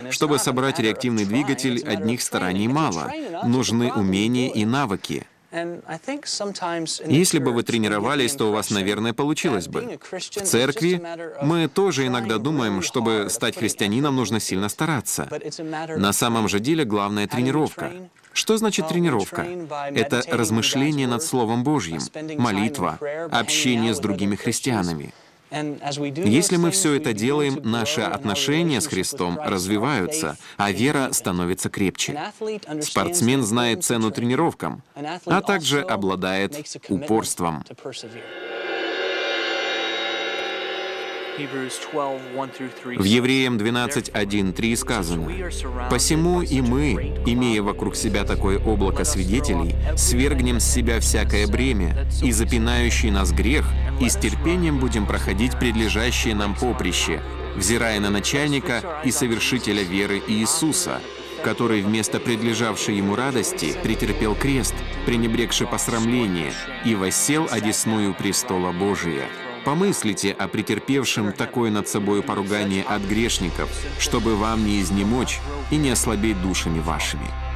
Чтобы собрать реактивный двигатель, одних стараний мало. Нужны умения и навыки. Если бы вы тренировались, то у вас, наверное, получилось бы. В церкви мы тоже иногда думаем, чтобы стать христианином, нужно сильно стараться. На самом же деле главное — тренировка. Что значит тренировка? Это размышление над Словом Божьим, молитва, общение с другими христианами. Если мы все это делаем, наши отношения с Христом развиваются, а вера становится крепче. Спортсмен знает цену тренировкам, а также обладает упорством. В Евреям 12:1-3 сказано: «Посему и мы, имея вокруг себя такое облако свидетелей, свергнем с себя всякое бремя и запинающий нас грех, и с терпением будем проходить предлежащее нам поприще, взирая на начальника и совершителя веры Иисуса, который вместо предлежавшей ему радости претерпел крест, пренебрегши посрамление, и воссел одесную престола Божия». Помыслите о претерпевшем такое над собой поругание от грешников, чтобы вам не изнемочь и не ослабеть душами вашими.